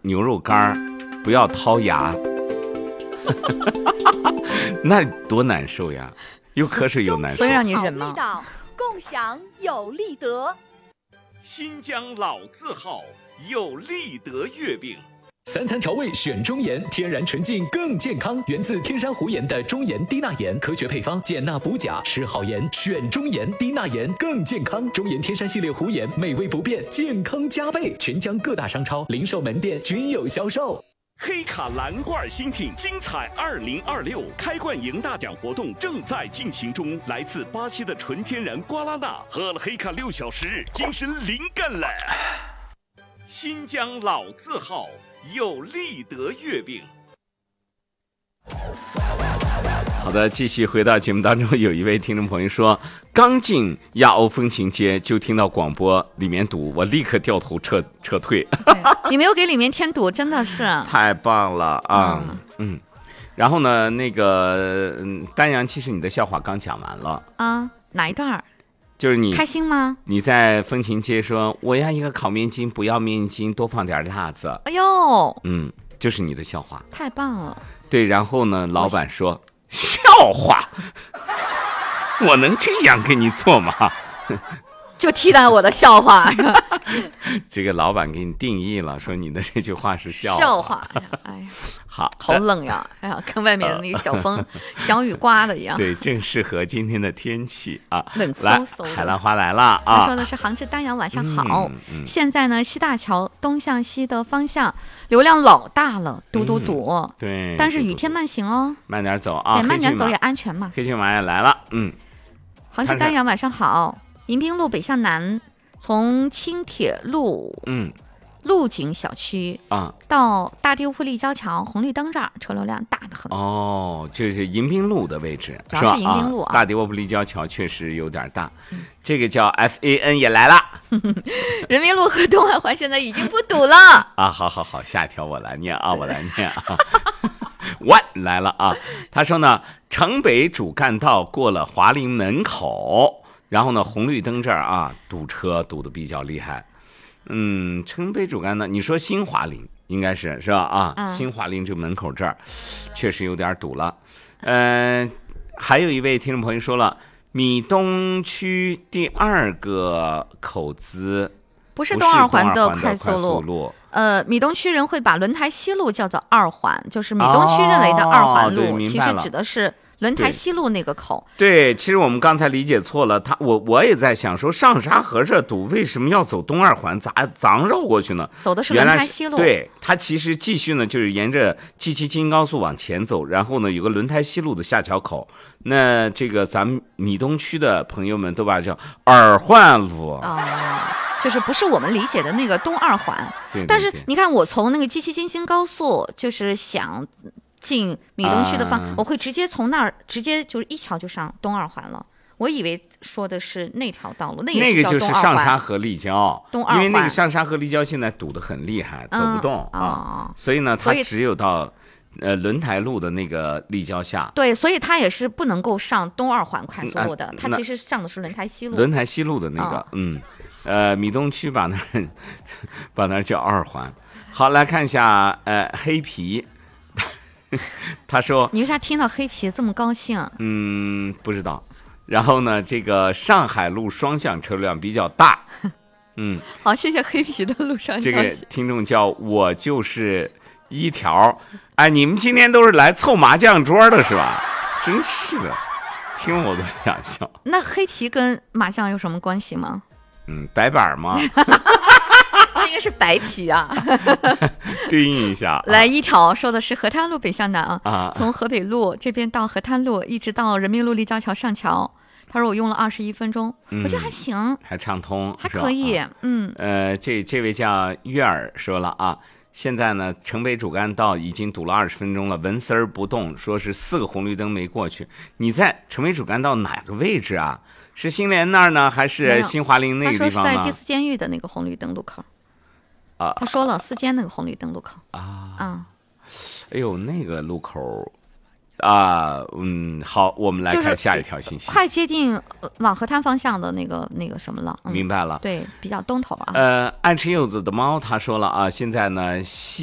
牛肉干不要掏牙，那多难受呀！又瞌睡又难受， 所以让你忍吗？ 共享有利德。 新疆老字号有利德月饼。 3餐调味选中盐，天然纯净更健康，源自天山湖盐的中盐低钠盐，科学配方，减钠补钾，吃好盐选中盐，低钠盐更健康。中盐天山系列湖盐，美味不变，健康加倍。全疆各大商超、零售门店均有销售。 黑卡蓝罐新品精彩2026开罐赢大奖活动正在进行中，来自巴西的纯天然瓜拉纳，喝了黑卡6小时，精神灵感了。新疆老字号有利德月饼。 好的，继续回到节目当中，有一位听众朋友说，刚进亚欧风情街就听到广播里面堵，我立刻掉头撤退。 你没有给里面添堵，真的是太棒了啊！然后呢，那个丹阳，其实你的笑话刚讲完了啊，哪一段？ 就是你开心吗？ 你在风情街说我要一个烤面筋，不要面筋，多放点辣子。 哎呦， 就是你的笑话， 太棒了。 对，然后呢，老板说笑话，我能这样给你做吗？ 就替代我的笑话。 这个老板给你定义了，说你的这句话是笑话。哎呀， 好冷呀！哎呀，跟外面的那个小风、小雨刮的一样。 对，正适合今天的天气啊。 冷飕飕的。 海兰花来了啊！ 他说的是杭州丹阳晚上好。现在呢，西大桥东向西的方向流量老大了，堵。 对。 但是雨天慢行哦， 慢点走啊。 对，慢点走也安全嘛。 黑骏马也来了， 杭州丹阳晚上好。迎宾路北向南，从轻铁路路景小区到大地乌普立交桥红绿灯这儿，车流量大得很。 哦，就是迎宾路的位置， 主要是迎宾路大地乌普立交桥确实有点大。这个叫 FAN 也来了。 人民路和东二环现在已经不堵了啊！好，下一条我来念啊。万来了啊！他说呢，城北主干道过了华林门口。然后呢，红绿灯这儿啊，堵车堵得比较厉害。城北主干道，你说新华林应该是吧？新华林这门口这儿确实有点堵了。还有一位听众朋友说了，米东区第2个口子不是东二环的快速路。米东区人会把轮台西路叫做2环，就是米东区认为的2环路，其实指的是轮台西路那个口。 对，其实我们刚才理解错了，我也在想说，上沙河这堵为什么要走东2环，咋绕过去呢？ 走的是轮台西路。 对，它其实继续呢，就是沿着G7京高速往前走，然后呢有个轮台西路的下桥口。那这个咱们米东区的朋友们都把它叫耳环路就是不是我们理解的那个东2环。 对。 但是你看，我从那个G7京新高速，就是想进米东区的我会直接从那儿就是一桥就上东2环了。我以为说的是那条道路，那也是叫东2环。那个就是上沙河立交， 东2环， 因为那个上沙河立交现在堵得很厉害，走不动所以呢，它只有到轮台路的那个立交下。 对，所以它也是不能够上东2环快速路的，它其实上的是轮台西路。 轮台西路的那个，米东区把那叫2环。好，来看一下黑皮。他说你为啥听到黑皮这么高兴？ 不知道。然后呢，这个上海路双向车辆比较大。 好，谢谢黑皮的路上消息。 这个听众叫我就是一条。哎，你们今天都是来凑麻将桌的是吧？真是的，听我都想笑。 那黑皮跟麻将有什么关系吗？ 白板吗？ 那应该是白皮啊。 对应一下。 来，一条说的是河滩路北向南啊，从河北路这边到河滩路，一直到人民路立交桥上桥。他说我用了21分钟，我觉得还行， 还畅通， 还可以。 这位叫月儿说了啊，现在呢，城北主干道已经堵了20分钟了，纹丝儿不动，说是4个红绿灯没过去。你在城北主干道哪个位置啊？是新联那儿呢，还是新华林那个地方呢？ 他说是在第4监狱的那个红绿灯路口。他说了4监那个红绿灯路口哎呦，那个路口好，我们来看下一条信息。 快接近往河滩方向的那个什么了。 明白了。 对，比较东头啊。 爱吃柚子的猫他说了啊，现在呢